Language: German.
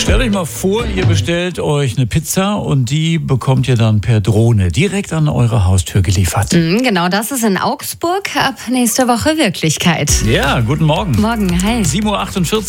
Stellt euch mal vor, ihr bestellt euch eine Pizza und die bekommt ihr dann per Drohne direkt an eure Haustür geliefert. Genau, das ist in Augsburg ab nächster Woche Wirklichkeit. Ja, guten Morgen. Morgen, hi. 7:48 Uhr.